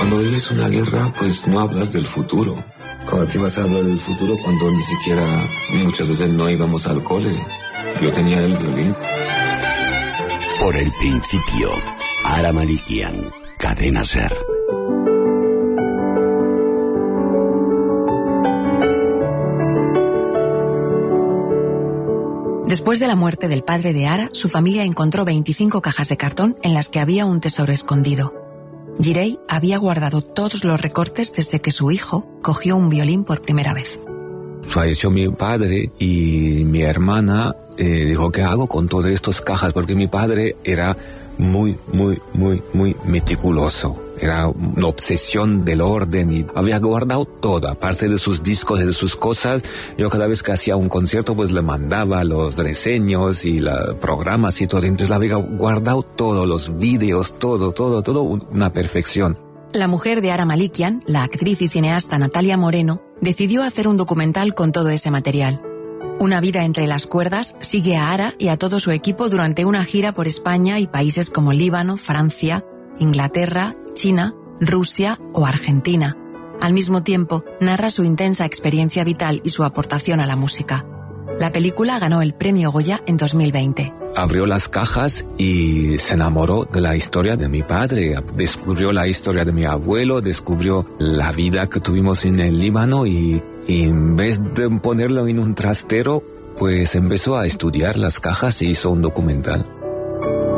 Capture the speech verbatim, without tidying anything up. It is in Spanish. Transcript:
Cuando vives una guerra, pues no hablas del futuro. ¿Cómo te vas a hablar del futuro cuando ni siquiera muchas veces no íbamos al cole? Yo tenía el violín. Por el principio, Ara Malikian, Cadena Ser. Después de la muerte del padre de Ara, su familia encontró veinticinco cajas de cartón en las que había un tesoro escondido. Jirey había guardado todos los recortes desde que su hijo cogió un violín por primera vez. Falleció mi padre y mi hermana eh, dijo, ¿qué hago con todas estas cajas? Porque mi padre era muy, muy, muy, muy meticuloso. Era una obsesión del orden y había guardado todo, aparte de sus discos y de sus cosas. Yo cada vez que hacía un concierto pues le mandaba los reseños y los programas y todo. Entonces había guardado todo, los vídeos, todo, todo, todo, una perfección. La mujer de Ara Malikian, la actriz y cineasta Natalia Moreno, decidió hacer un documental con todo ese material. Una vida entre las cuerdas sigue a Ara y a todo su equipo durante una gira por España y países como Líbano, Francia, Inglaterra, China, Rusia o Argentina. Al mismo tiempo, narra su intensa experiencia vital y su aportación a la música. La película ganó el premio Goya en dos mil veinte. Abrió las cajas y se enamoró de la historia de mi padre, descubrió la historia de mi abuelo, descubrió la vida que tuvimos en el Líbano y, y en vez de ponerlo en un trastero, pues empezó a estudiar las cajas y hizo un documental.